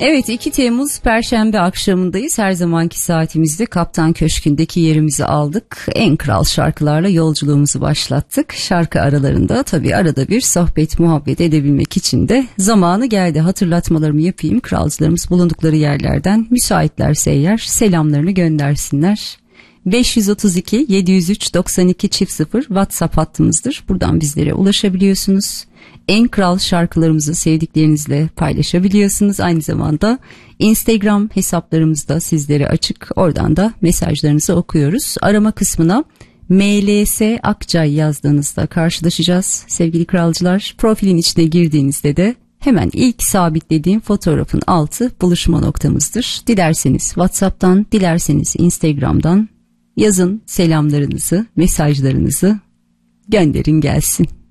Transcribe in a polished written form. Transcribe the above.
Evet, 2 Temmuz Perşembe akşamındayız. Her zamanki saatimizde Kaptan Köşkü'ndeki yerimizi aldık. En kral şarkılarla yolculuğumuzu başlattık. Şarkı aralarında tabii arada bir sohbet muhabbet edebilmek için de zamanı geldi. Hatırlatmalarımı yapayım. Kralcılarımız bulundukları yerlerden müsaitlerse eğer selamlarını göndersinler. 532 703 92 0 WhatsApp hattımızdır. Buradan bizlere ulaşabiliyorsunuz. En kral şarkılarımızı sevdiklerinizle paylaşabiliyorsunuz. Aynı zamanda Instagram hesaplarımızda sizlere açık. Oradan da mesajlarınızı okuyoruz. Arama kısmına MLS Akçay yazdığınızda karşılaşacağız sevgili kralcılar. Profilin içine girdiğinizde de hemen ilk sabitlediğim fotoğrafın altı buluşma noktamızdır. Dilerseniz WhatsApp'tan, dilerseniz Instagram'dan yazın selamlarınızı, mesajlarınızı gönderin gelsin.